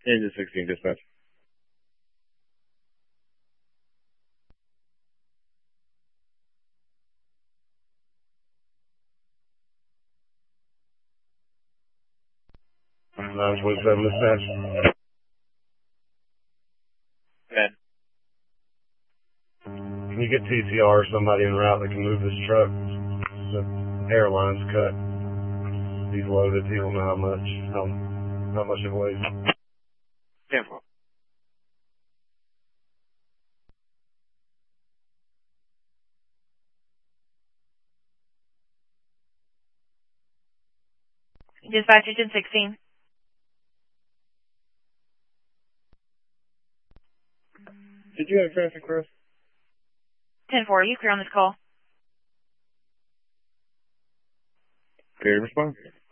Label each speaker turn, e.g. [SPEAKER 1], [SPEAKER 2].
[SPEAKER 1] Engine 16 dispatch.
[SPEAKER 2] Nine 27 dispatch.
[SPEAKER 1] Okay.
[SPEAKER 2] Can you get TCR or somebody en route that can move this truck? The airline's cut. He's loaded. He don't know how much it weighs.
[SPEAKER 1] 10-4.
[SPEAKER 3] Dispatch engine 16.
[SPEAKER 1] Did you have traffic for us?
[SPEAKER 3] 10-4, you clear on this call?
[SPEAKER 1] Clear to respond.